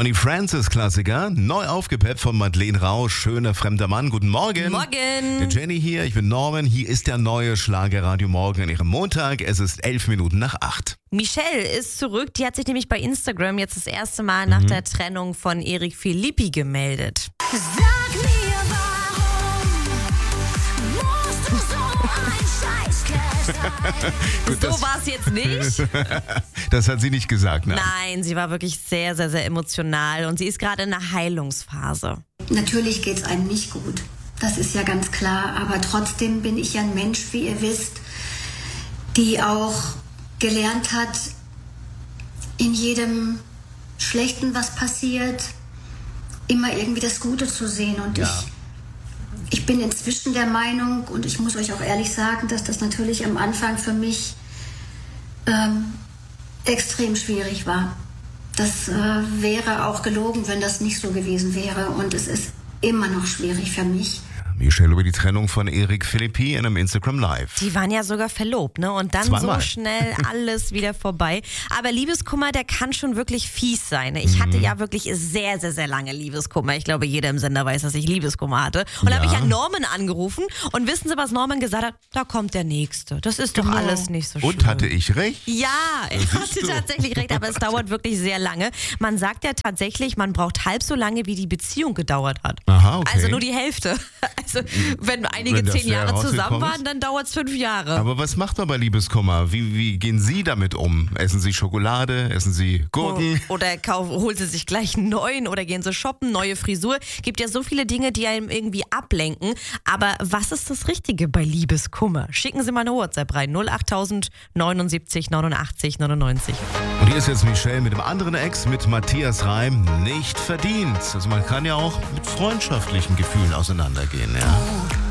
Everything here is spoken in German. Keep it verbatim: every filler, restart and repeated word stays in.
Connie Francis Klassiker, neu aufgepeppt von Madeleine Rausch, schöner fremder Mann. Guten Morgen. Morgen. Der Jenny hier, ich bin Norman. Hier ist der neue Schlagerradio Morgen an ihrem Montag. Es ist elf Minuten nach acht. Michelle ist zurück. Die hat sich nämlich bei Instagram jetzt das erste Mal nach mhm. der Trennung von Eric Philippi gemeldet. Sag mir, warum musst du so ein Scheißkerl sein? Gut, so war es jetzt nicht. Das hat sie nicht gesagt, ne? Nein, sie war wirklich sehr, sehr, sehr emotional und sie ist gerade in einer Heilungsphase. Natürlich geht es einem nicht gut, das ist ja ganz klar, aber trotzdem bin ich ja ein Mensch, wie ihr wisst, die auch gelernt hat, in jedem Schlechten, was passiert, immer irgendwie das Gute zu sehen. Und ja. ich, ich bin inzwischen der Meinung, und ich muss euch auch ehrlich sagen, dass das natürlich am Anfang für mich ähm, extrem schwierig war. Das äh, wäre auch gelogen, wenn das nicht so gewesen wäre. Und es ist immer noch schwierig für mich. Michelle über die Trennung von Eric Philippi in einem Instagram Live. Die waren ja sogar verlobt, ne? Und dann Zweimal. so schnell alles wieder vorbei. Aber Liebeskummer, der kann schon wirklich fies sein. Ich hatte ja wirklich sehr, sehr, sehr lange Liebeskummer. Ich glaube, jeder im Sender weiß, dass ich Liebeskummer hatte. Und da Ja. habe ich ja Norman angerufen. Und wissen Sie, was Norman gesagt hat? Da kommt der Nächste. Das ist doch Genau. alles nicht so schlimm. Und hatte ich recht? Ja, er Das hatte siehst du. tatsächlich recht, aber es dauert wirklich sehr lange. Man sagt ja tatsächlich, man braucht halb so lange, wie die Beziehung gedauert hat. Aha, okay. Also nur die Hälfte. Also wenn einige Wenn das zehn Jahre herausgekommen zusammen ist. waren, dann dauert es fünf Jahre. Aber was macht man bei Liebeskummer? Wie, wie gehen Sie damit um? Essen Sie Schokolade? Essen Sie Gurken? Oder kauf, holen sie sich gleich einen neuen oder gehen sie shoppen, neue Frisur. Gibt ja so viele Dinge, die einem irgendwie ablenken. Aber was ist das Richtige bei Liebeskummer? Schicken Sie mal eine WhatsApp rein. null acht tausend neunundsiebzig neunundachtzig neunundneunzig. Und hier ist jetzt Michelle mit dem anderen Ex, mit Matthias Reim, nicht verdient. Also man kann ja auch mit freundschaftlichen Gefühlen auseinandergehen, ja.